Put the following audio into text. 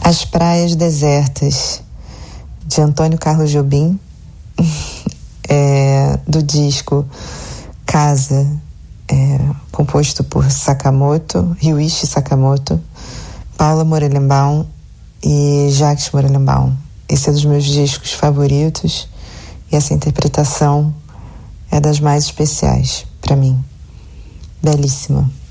As Praias Desertas, de Antônio Carlos Jobim, do disco Casa, composto por Ryuichi Sakamoto, Paula Morelenbaum e Jacques Morelenbaum. Esse é dos meus discos favoritos e essa interpretação é das mais especiais para mim. Belíssima.